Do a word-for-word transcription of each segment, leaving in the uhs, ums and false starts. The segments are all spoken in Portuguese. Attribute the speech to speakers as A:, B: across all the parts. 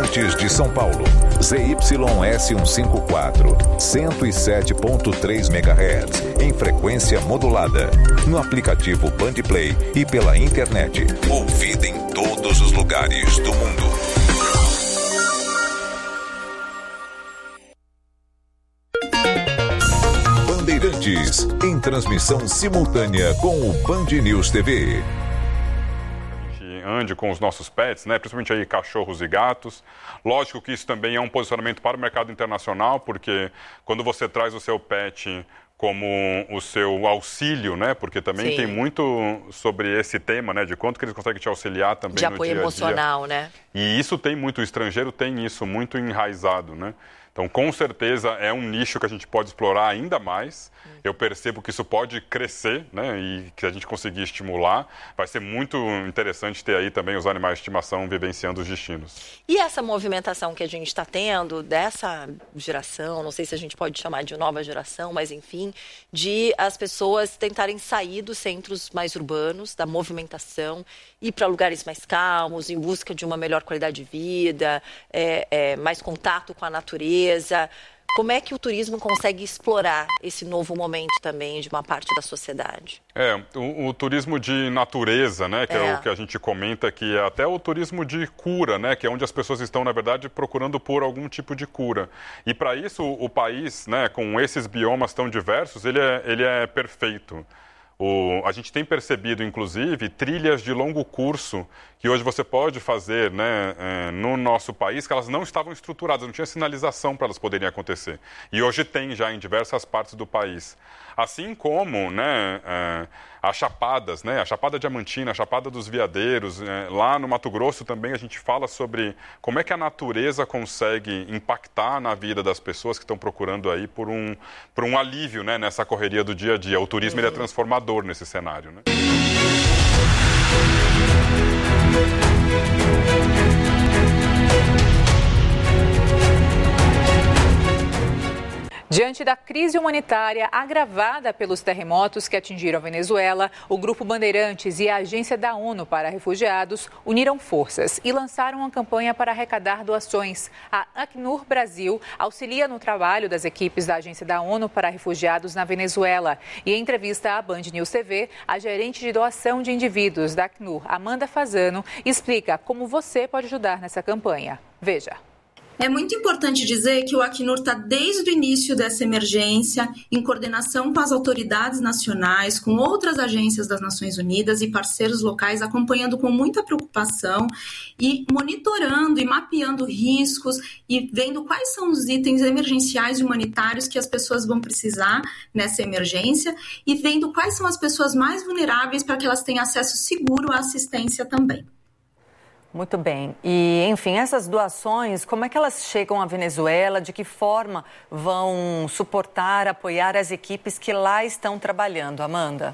A: Bandeirantes de São Paulo. Z Y S cento e cinquenta e quatro, cento e sete ponto três megahertz, em frequência modulada. No aplicativo Bandplay e pela internet. Ouvida em todos os lugares do mundo. Bandeirantes, em transmissão simultânea com o Band News T V.
B: Ande com os nossos pets, né? Principalmente aí cachorros e gatos. Lógico que isso também é um posicionamento para o mercado internacional, porque quando você traz o seu pet como o seu auxílio, né? Porque também Sim. tem muito sobre esse tema, né? De quanto que eles conseguem te auxiliar também
C: de
B: no dia a dia.
C: De apoio emocional, né?
B: E isso tem muito, o estrangeiro tem isso muito enraizado, né? Então, com certeza, é um nicho que a gente pode explorar ainda mais. Eu percebo que isso pode crescer, né? E que a gente conseguir estimular. Vai ser muito interessante ter aí também os animais de estimação vivenciando os destinos.
C: E essa movimentação que a gente está tendo dessa geração, não sei se a gente pode chamar de nova geração, mas enfim, de as pessoas tentarem sair dos centros mais urbanos, da movimentação, ir para lugares mais calmos, em busca de uma melhor qualidade de vida, é, é, mais contato com a natureza. Como é que o turismo consegue explorar esse novo momento também de uma parte da sociedade?
B: É, o, o turismo de natureza, né, que é. é o que a gente comenta, que é até o turismo de cura, né, que é onde as pessoas estão, na verdade, procurando por algum tipo de cura. E para isso, o, o país, né, com esses biomas tão diversos, ele é, ele é perfeito. O, a gente tem percebido, inclusive, trilhas de longo curso que hoje você pode fazer, né, é, no nosso país, que elas não estavam estruturadas, não tinha sinalização para elas poderem acontecer. E hoje tem já em diversas partes do país. Assim como, né, é, as chapadas, né, a Chapada Diamantina, a Chapada dos Veadeiros, é, lá no Mato Grosso também a gente fala sobre como é que a natureza consegue impactar na vida das pessoas que estão procurando aí por um, por um alívio, né, nessa correria do dia a dia. O turismo uhum. ele é transformador nesse cenário, né?
D: Diante da crise humanitária agravada pelos terremotos que atingiram a Venezuela, o Grupo Bandeirantes e a Agência da ONU para Refugiados uniram forças e lançaram uma campanha para arrecadar doações. A Acnur Brasil auxilia no trabalho das equipes da Agência da ONU para Refugiados na Venezuela. E em entrevista à Band News T V, a gerente de doação de indivíduos da Acnur, Amanda Fazano, explica como você pode ajudar nessa campanha. Veja.
E: É muito importante dizer que o Acnur está desde o início dessa emergência, em coordenação com as autoridades nacionais, com outras agências das Nações Unidas e parceiros locais, acompanhando com muita preocupação e monitorando e mapeando riscos e vendo quais são os itens emergenciais e humanitários que as pessoas vão precisar nessa emergência e vendo quais são as pessoas mais vulneráveis para que elas tenham acesso seguro à assistência também.
F: Muito bem. E, enfim, essas doações, como é que elas chegam à Venezuela? De que forma vão suportar, apoiar as equipes que lá estão trabalhando? Amanda?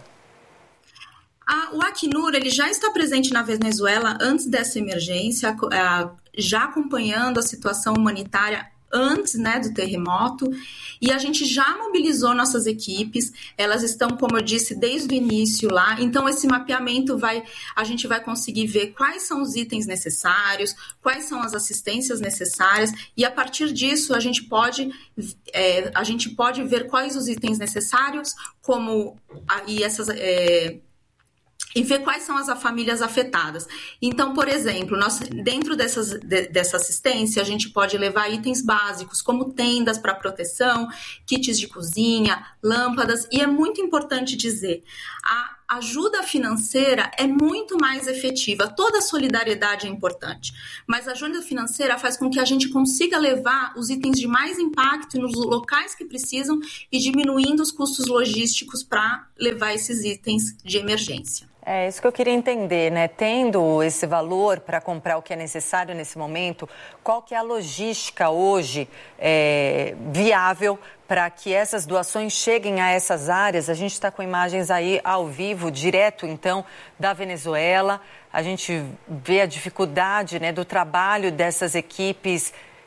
E: A, o Acnur ele já está presente na Venezuela antes dessa emergência, já acompanhando a situação humanitária antes, né, do terremoto, e a gente já mobilizou nossas equipes, elas estão, como eu disse, desde o início lá, então esse mapeamento vai, a gente vai conseguir ver quais são os itens necessários, quais são as assistências necessárias, e a partir disso a gente pode, é, a gente pode ver quais os itens necessários, como, e essas... É, e ver quais são as famílias afetadas. Então, por exemplo, nós, dentro dessas, de, dessa assistência, a gente pode levar itens básicos, como tendas para proteção, kits de cozinha, lâmpadas, e é muito importante dizer, a ajuda financeira é muito mais efetiva, toda a solidariedade é importante, mas a ajuda financeira faz com que a gente consiga levar os itens de mais impacto nos locais que precisam e diminuindo os custos logísticos para levar esses itens de emergência.
F: É isso que eu queria entender, né? Tendo esse valor para comprar o que é necessário nesse momento, qual que é a logística hoje é, viável para que essas doações cheguem a essas áreas? A gente está com imagens aí ao vivo, direto então da Venezuela. A gente vê a dificuldade, né, do trabalho dessas equipes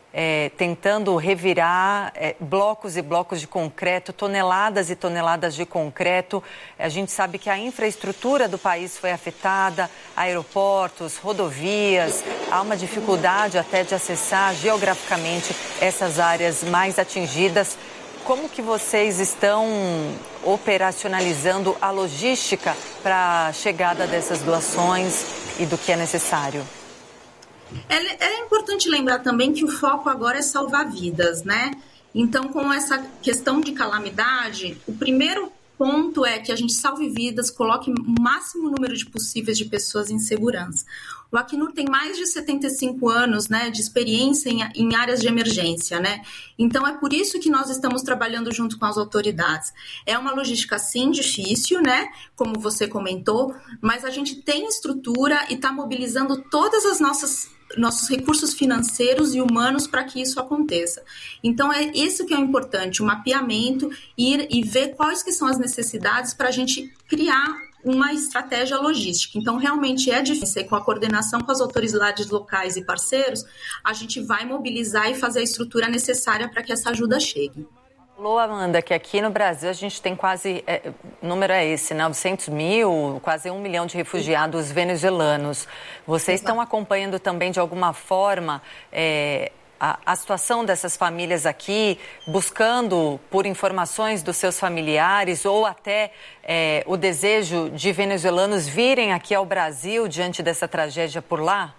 F: é, tentando revirar é, blocos e blocos de concreto, toneladas e toneladas de concreto. A gente sabe que a infraestrutura do país foi afetada, aeroportos, rodovias, há uma dificuldade até de acessar geograficamente essas áreas mais atingidas. Como que vocês estão operacionalizando a logística para a chegada dessas doações e do que é necessário?
E: É, é importante lembrar também que o foco agora é salvar vidas, né? Então, com essa questão de calamidade, o primeiro ponto é que a gente salve vidas, coloque o máximo número de possíveis de pessoas em segurança. O Acnur tem mais de setenta e cinco anos, né, de experiência em, em áreas de emergência, né? Então, é por isso que nós estamos trabalhando junto com as autoridades. É uma logística, sim, difícil, né, como você comentou, mas a gente tem estrutura e está mobilizando todas as nossas nossos recursos financeiros e humanos para que isso aconteça. Então, é isso que é importante, o mapeamento, ir e ver quais que são as necessidades para a gente criar uma estratégia logística. Então, realmente é difícil, e com a coordenação com as autoridades locais e parceiros, a gente vai mobilizar e fazer a estrutura necessária para que essa ajuda chegue.
F: Falou, Amanda, que aqui no Brasil a gente tem quase, é, o número é esse, novecentos mil, quase um milhão de refugiados venezuelanos. Vocês Exato. Estão acompanhando também de alguma forma é, a, a situação dessas famílias aqui, buscando por informações dos seus familiares ou até é, o desejo de venezuelanos virem aqui ao Brasil diante dessa tragédia por lá?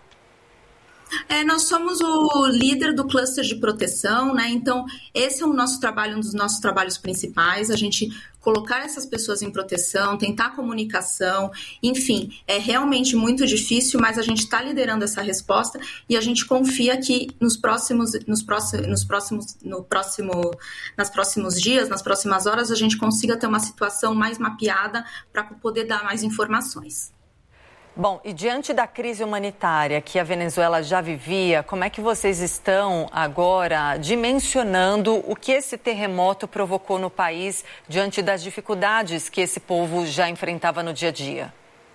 E: É, nós somos o líder do cluster de proteção, né? Então, esse é o nosso trabalho, um dos nossos trabalhos principais, a gente colocar essas pessoas em proteção, tentar comunicação, enfim, é realmente muito difícil, mas a gente está liderando essa resposta e a gente confia que nos próximos, nos próximos, nos próximos, no próximo, nas próximos dias, nas próximas horas, a gente consiga ter uma situação mais mapeada para poder dar mais informações.
F: Bom, e diante da crise humanitária que a Venezuela já vivia, como é que vocês estão agora dimensionando o que esse terremoto provocou no país diante das dificuldades que esse povo já enfrentava no dia a dia?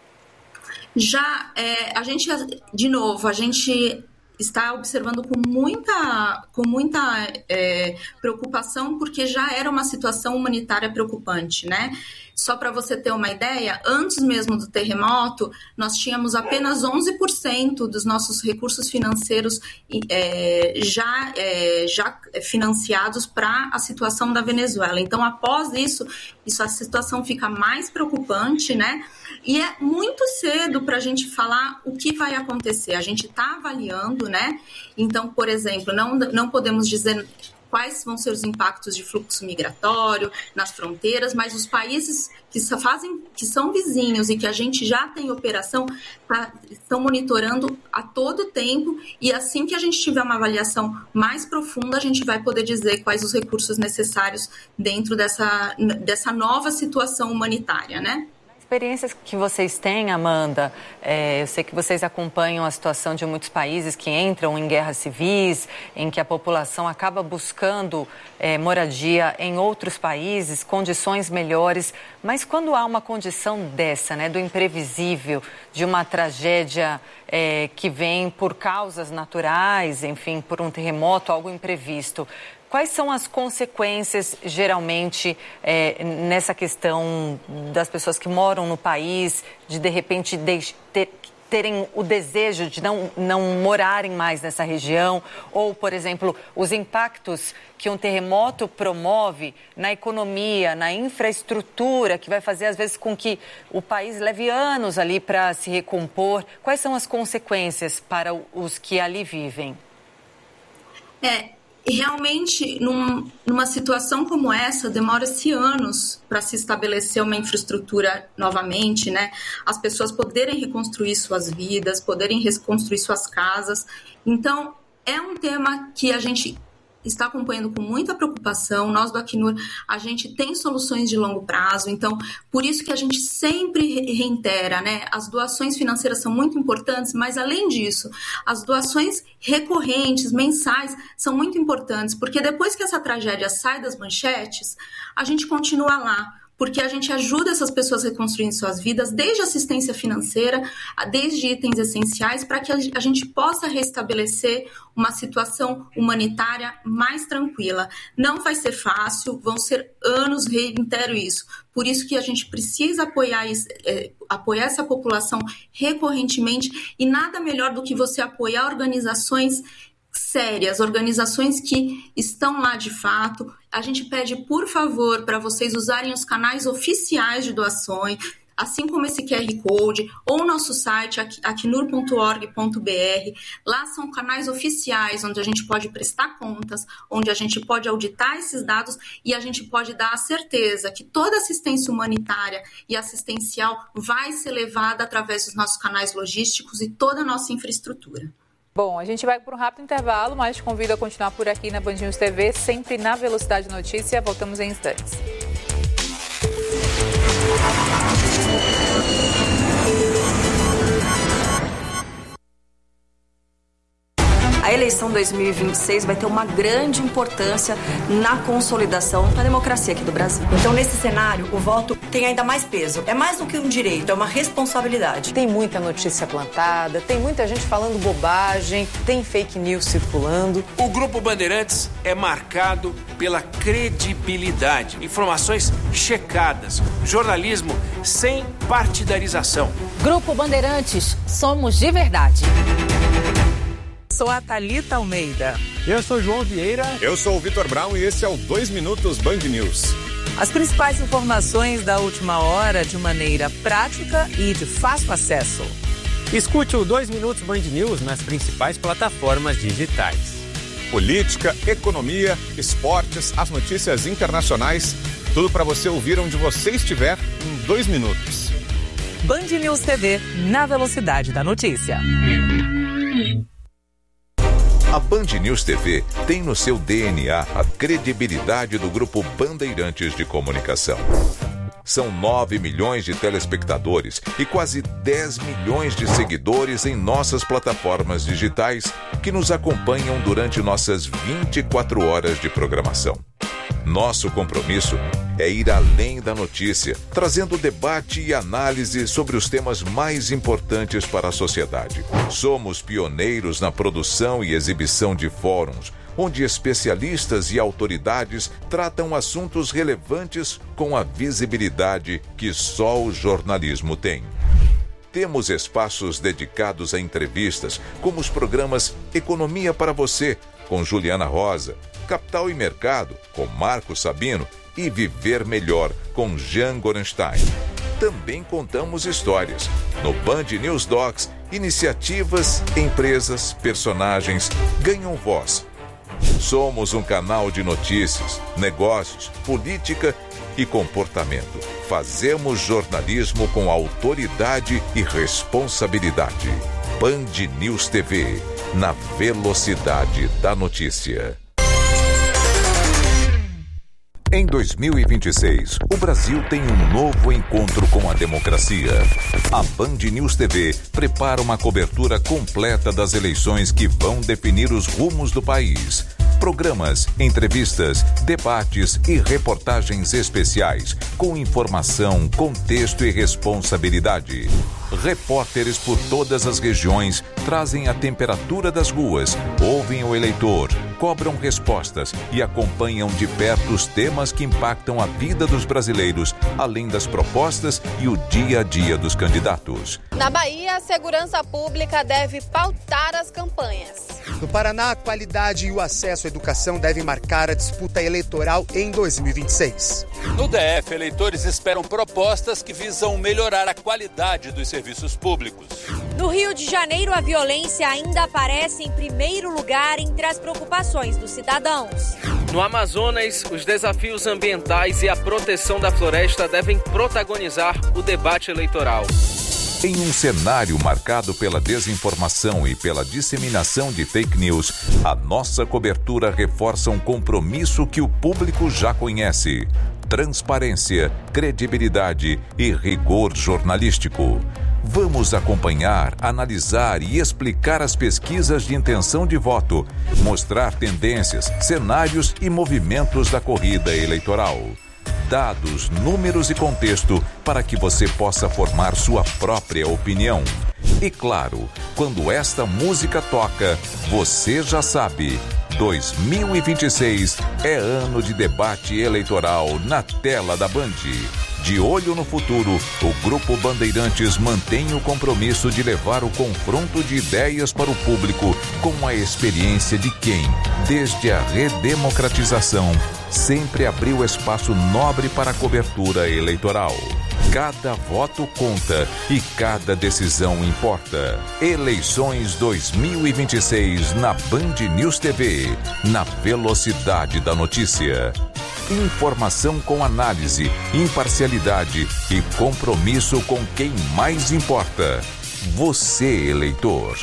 E: Já, é, a gente, de novo, a gente está observando com muita, com muita é, preocupação, porque já era uma situação humanitária preocupante, né? Só para você ter uma ideia, antes mesmo do terremoto, nós tínhamos apenas onze por cento dos nossos recursos financeiros é, já, é, já financiados para a situação da Venezuela. Então, após isso, isso, a situação fica mais preocupante, né? E é muito cedo para a gente falar o que vai acontecer. A gente está avaliando, né? Então, por exemplo, não, não podemos dizer quais vão ser os impactos de fluxo migratório nas fronteiras, mas os países que, fazem, que são vizinhos e que a gente já tem operação tá, estão monitorando a todo tempo, e assim que a gente tiver uma avaliação mais profunda, a gente vai poder dizer quais os recursos necessários dentro dessa, dessa nova situação humanitária, né?
F: Experiências que vocês têm, Amanda, é, eu sei que vocês acompanham a situação de muitos países que entram em guerras civis, em que a população acaba buscando é, moradia em outros países, condições melhores, mas quando há uma condição dessa, né, do imprevisível, de uma tragédia é, que vem por causas naturais, enfim, por um terremoto, algo imprevisto, quais são as consequências, geralmente, é, nessa questão das pessoas que moram no país, de, de repente, de, ter, terem o desejo de não, não morarem mais nessa região? Ou, por exemplo, os impactos que um terremoto promove na economia, na infraestrutura, que vai fazer, às vezes, com que o país leve anos ali para se recompor? Quais são as consequências para os que ali vivem?
E: É... E realmente, num, numa situação como essa, demora-se anos para se estabelecer uma infraestrutura novamente, né? As pessoas poderem reconstruir suas vidas, poderem reconstruir suas casas. Então, é um tema que a gente está acompanhando com muita preocupação. Nós do Acnur, a gente tem soluções de longo prazo, então por isso que a gente sempre reitera, né? As doações financeiras são muito importantes, mas além disso, as doações recorrentes, mensais, são muito importantes, porque depois que essa tragédia sai das manchetes, a gente continua lá, porque a gente ajuda essas pessoas a reconstruir suas vidas, desde assistência financeira, desde itens essenciais, para que a gente possa restabelecer uma situação humanitária mais tranquila. Não vai ser fácil, vão ser anos, reitero isso. Por isso que a gente precisa apoiar, é, apoiar essa população recorrentemente, e nada melhor do que você apoiar organizações sérias, organizações que estão lá de fato. A gente pede, por favor, para vocês usarem os canais oficiais de doações, assim como esse Q R Code, ou o nosso site, acnur ponto org ponto b r. Lá são canais oficiais, onde a gente pode prestar contas, onde a gente pode auditar esses dados e a gente pode dar a certeza que toda assistência humanitária e assistencial vai ser levada através dos nossos canais logísticos e toda a nossa infraestrutura.
D: Bom, a gente vai para um rápido intervalo, mas te convido a continuar por aqui na Band News T V, sempre na Velocidade Notícia. Voltamos em instantes.
G: A eleição dois mil e vinte e seis vai ter uma grande importância na consolidação da democracia aqui do Brasil.
H: Então, nesse cenário, o voto tem ainda mais peso. É mais do que um direito, é uma responsabilidade.
F: Tem muita notícia plantada, tem muita gente falando bobagem, tem fake news circulando.
I: O Grupo Bandeirantes é marcado pela credibilidade, informações checadas, jornalismo sem partidarização.
J: Grupo Bandeirantes, somos de verdade.
K: Sou a Thalita Almeida.
L: Eu sou João Vieira.
M: Eu sou o Vitor Brown e esse é o dois Minutos Band News.
K: As principais informações da última hora de maneira prática e de fácil acesso.
L: Escute o dois Minutos Band News nas principais plataformas digitais.
M: Política, economia, esportes, as notícias internacionais, tudo para você ouvir onde você estiver em dois minutos.
K: Band News T V, na velocidade da notícia.
A: A Band News T V tem no seu D N A a credibilidade do Grupo Bandeirantes de Comunicação. São nove milhões de telespectadores e quase dez milhões de seguidores em nossas plataformas digitais que nos acompanham durante nossas vinte e quatro horas de programação. Nosso compromisso é ir além da notícia, trazendo debate e análise sobre os temas mais importantes para a sociedade. Somos pioneiros na produção e exibição de fóruns, onde especialistas e autoridades tratam assuntos relevantes com a visibilidade que só o jornalismo tem. Temos espaços dedicados a entrevistas, como os programas Economia para Você, com Juliana Rosa, Capital e Mercado, com Marco Sabino, e Viver Melhor, com Jean Gorenstein. Também contamos histórias. No Band News Docs, iniciativas, empresas, personagens ganham voz. Somos um canal de notícias, negócios, política e comportamento. Fazemos jornalismo com autoridade e responsabilidade. Band News T V, na velocidade da notícia. Em dois mil e vinte e seis, o Brasil tem um novo encontro com a democracia. A Band News T V prepara uma cobertura completa das eleições que vão definir os rumos do país. Programas, entrevistas, debates e reportagens especiais com informação, contexto e responsabilidade. Repórteres por todas as regiões trazem a temperatura das ruas, ouvem o eleitor, cobram respostas e acompanham de perto os temas que impactam a vida dos brasileiros, além das propostas e o dia a dia dos candidatos.
N: Na Bahia, a segurança pública deve pautar as campanhas.
O: No Paraná, a qualidade e o acesso à educação devem marcar a disputa eleitoral em dois mil e vinte e seis.
P: No D F, eleitores esperam propostas que visam melhorar a qualidade dos serviços públicos.
Q: No Rio de Janeiro, a violência ainda aparece em primeiro lugar entre as preocupações dos cidadãos.
R: No Amazonas, os desafios ambientais e a proteção da floresta devem protagonizar o debate eleitoral.
A: Em um cenário marcado pela desinformação e pela disseminação de fake news, a nossa cobertura reforça um compromisso que o público já conhece: transparência, credibilidade e rigor jornalístico. Vamos acompanhar, analisar e explicar as pesquisas de intenção de voto, mostrar tendências, cenários e movimentos da corrida eleitoral. dados, números e contexto para que você possa formar sua própria opinião. E claro, quando esta música toca, você já sabe, dois mil e vinte e seis é ano de debate eleitoral na tela da Band. De olho no futuro, o Grupo Bandeirantes mantém o compromisso de levar o confronto de ideias para o público com a experiência de quem, desde a redemocratização, sempre abriu espaço nobre para a cobertura eleitoral. Cada voto conta e cada decisão importa. Eleições dois mil e vinte e seis na Band News T V, na velocidade da notícia. Informação com análise, imparcialidade e compromisso com quem mais importa. Você, eleitor.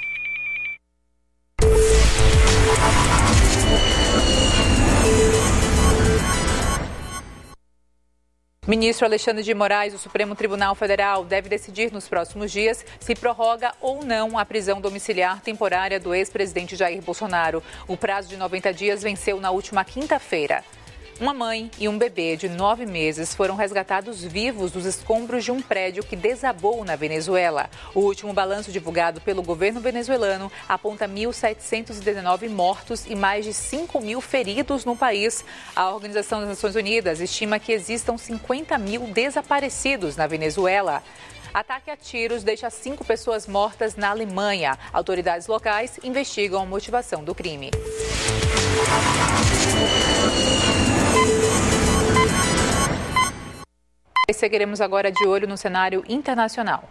D: Ministro Alexandre de Moraes, do Supremo Tribunal Federal, deve decidir nos próximos dias se prorroga ou não a prisão domiciliar temporária do ex-presidente Jair Bolsonaro. O prazo de noventa dias venceu na última quinta-feira. Uma mãe e um bebê de nove meses foram resgatados vivos dos escombros de um prédio que desabou na Venezuela. O último balanço divulgado pelo governo venezuelano aponta mil setecentos e dezenove mortos e mais de cinco mil feridos no país. A Organização das Nações Unidas estima que existam cinquenta mil desaparecidos na Venezuela. Ataque a tiros deixa cinco pessoas mortas na Alemanha. Autoridades locais investigam a motivação do crime. E seguiremos agora de olho no cenário internacional.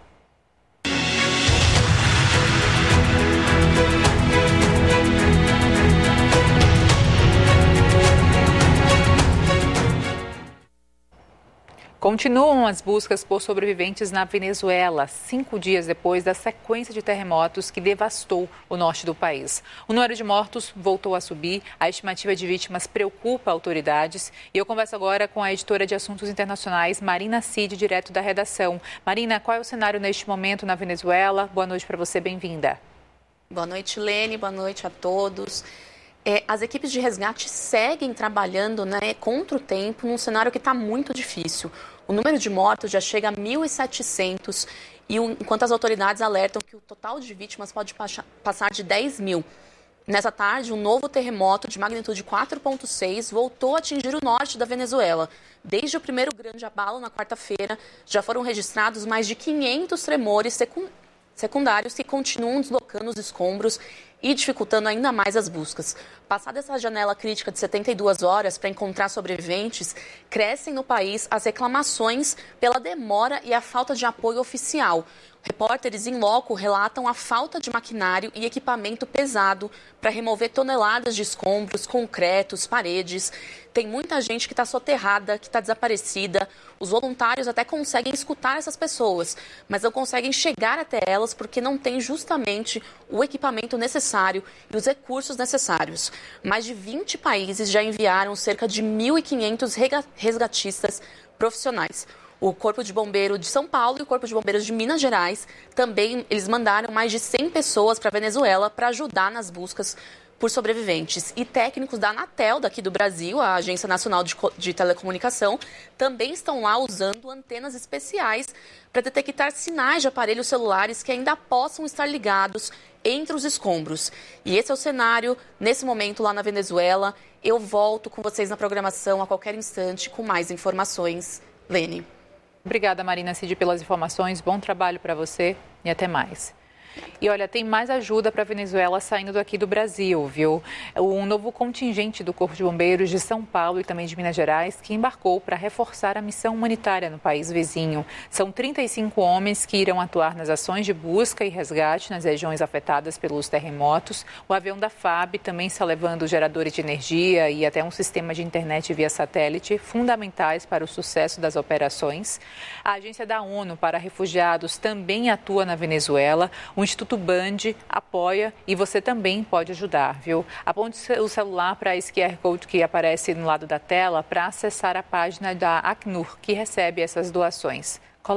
D: Continuam as buscas por sobreviventes na Venezuela, cinco dias depois da sequência de terremotos que devastou o norte do país. O número de mortos voltou a subir, a estimativa de vítimas preocupa autoridades. E eu converso agora com a editora de Assuntos Internacionais, Marina Cid, direto da redação. Marina, qual é o cenário neste momento na Venezuela? Boa noite para você, bem-vinda.
S: Boa noite, Lene, boa noite a todos. É, as equipes de resgate seguem trabalhando, né, contra o tempo num cenário que está muito difícil. O número de mortos já chega a mil e setecentos, e enquanto as autoridades alertam que o total de vítimas pode passar de dez mil. Nessa tarde, um novo terremoto de magnitude quatro ponto seis voltou a atingir o norte da Venezuela. Desde o primeiro grande abalo na quarta-feira, já foram registrados mais de quinhentos tremores secundários que continuam deslocando os escombros e dificultando ainda mais as buscas. Passada essa janela crítica de setenta e duas horas para encontrar sobreviventes, crescem no país as reclamações pela demora e a falta de apoio oficial. Repórteres em loco relatam a falta de maquinário e equipamento pesado para remover toneladas de escombros, concretos, paredes. Tem muita gente que está soterrada, que está desaparecida. Os voluntários até conseguem escutar essas pessoas, mas não conseguem chegar até elas porque não tem justamente o equipamento necessário e os recursos necessários. Mais de vinte países já enviaram cerca de mil e quinhentos resgatistas profissionais. O Corpo de Bombeiro de São Paulo e o Corpo de Bombeiros de Minas Gerais também, eles mandaram mais de cem pessoas para a Venezuela para ajudar nas buscas por sobreviventes. E técnicos da Anatel, daqui do Brasil, a Agência Nacional de, de Telecomunicação, também estão lá usando antenas especiais para detectar sinais de aparelhos celulares que ainda possam estar ligados entre os escombros. E esse é o cenário, nesse momento, lá na Venezuela. Eu volto com vocês na programação a qualquer instante com mais informações. Lene.
D: Obrigada, Marina Cid, pelas informações. Bom trabalho para você e até mais. E olha, tem mais ajuda para a Venezuela saindo daqui do Brasil, viu? Um novo contingente do Corpo de Bombeiros de São Paulo e também de Minas Gerais que embarcou para reforçar a missão humanitária no país vizinho. São trinta e cinco homens que irão atuar nas ações de busca e resgate nas regiões afetadas pelos terremotos. O avião da F A B também está levando geradores de energia e até um sistema de internet via satélite, fundamentais para o sucesso das operações. A Agência da ONU para Refugiados também atua na Venezuela. O Instituto Band apoia e você também pode ajudar, viu? Aponte o celular para esse Q R Code que aparece no lado da tela para acessar a página da Acnur, que recebe essas doações.